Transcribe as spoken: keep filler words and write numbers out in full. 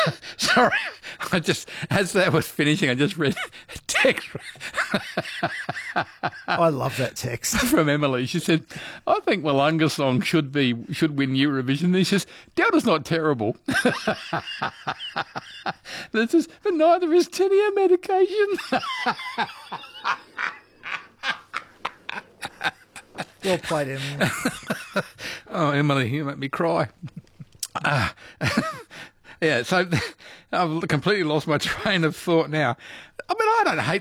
Sorry, I just, as that was finishing, I just read a text I love that text. from Emily. She said, I think Willunga song should be, should win Eurovision. And he says, Delta's not terrible. This is, but neither is Tenia medication. Well played, Emily. Oh, Emily, you make me cry. Uh, yeah, so I've completely lost my train of thought now. I mean, I don't hate